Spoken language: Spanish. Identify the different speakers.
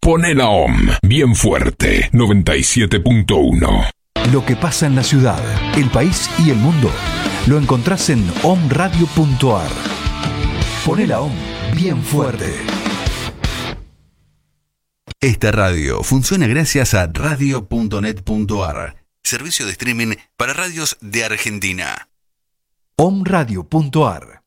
Speaker 1: Poné la OM bien fuerte, 97.1.
Speaker 2: Lo que pasa en la ciudad, el país y el mundo lo encontrás en omradio.ar. Poné la OM bien fuerte.
Speaker 3: Esta radio funciona gracias a radio.net.ar, servicio de streaming para radios de Argentina.
Speaker 2: omradio.ar